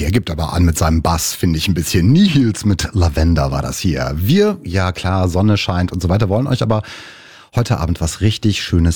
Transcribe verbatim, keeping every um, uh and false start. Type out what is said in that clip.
Der gibt aber an mit seinem Bass, finde ich ein bisschen. Nihils mit Lavender war das hier. Wir, ja klar, Sonne scheint und so weiter, wollen euch aber heute Abend was richtig Schönes